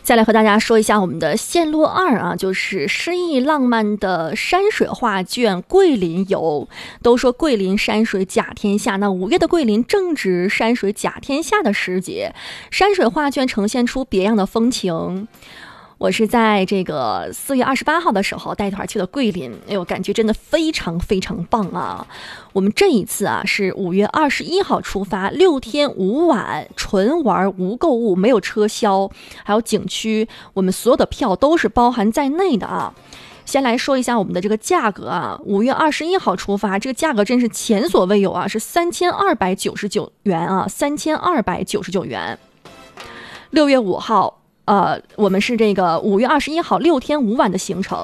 再来和大家说一下我们的线路2啊，就是诗意浪漫的山水画卷桂林游。都说桂林山水甲天下，那5月的桂林正值山水甲天下的时节，山水画卷呈现出别样的风情。我是在这个4月28号的时候带团去了桂林，哎呦，感觉真的非常非常棒啊！我们这一次啊是5月21号出发，6天5晚，纯玩无购物，没有车厢，还有景区，我们所有的票都是包含在内的啊。先来说一下我们的这个价格啊，5月21号出发，这个价格真是前所未有啊，是3299元啊，3299元。6月5号。我们是这个5月21号6天5晚的行程。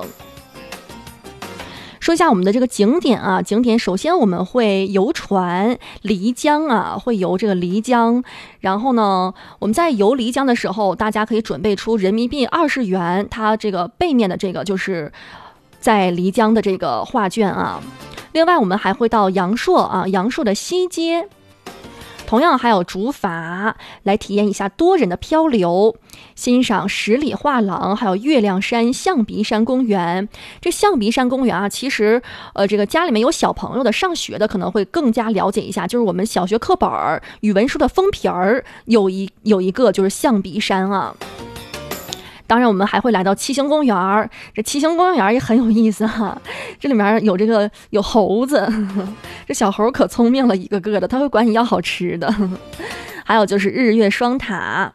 说一下我们的这个景点啊，景点首先我们会游船漓江啊，会游这个漓江。然后呢，我们在游漓江的时候，大家可以准备出人民币20元，它这个背面的这个就是在漓江的这个画卷啊。另外我们还会到阳朔啊，阳朔的西街。同样还有竹筏来体验一下多人的漂流，欣赏十里画廊，还有月亮山、象鼻山公园。这象鼻山公园啊，其实这个家里面有小朋友的、上学的可能会更加了解一下，就是我们小学课本语文书的封皮儿有一个就是象鼻山啊。当然我们还会来到七星公园，这七星公园也很有意思哈，这里面有猴子，这小猴可聪明了，一个个的，他会管你要好吃的。还有就是日月双塔。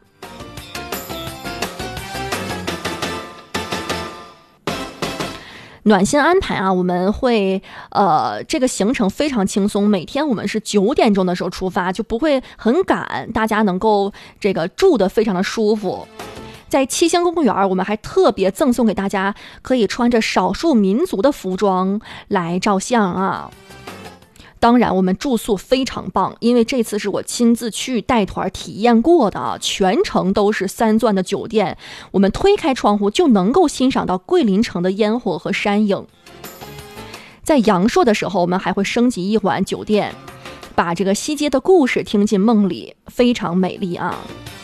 暖心安排啊，我们会这个行程非常轻松，每天我们是9点钟的时候出发，就不会很赶，大家能够这个住得非常的舒服。在七星公园，我们还特别赠送给大家可以穿着少数民族的服装来照相啊。当然我们住宿非常棒，因为这次是我亲自去带团体验过的啊，全程都是3钻的酒店，我们推开窗户就能够欣赏到桂林城的烟火和山影。在阳朔的时候，我们还会升级1晚酒店，把这个西街的故事听进梦里，非常美丽啊。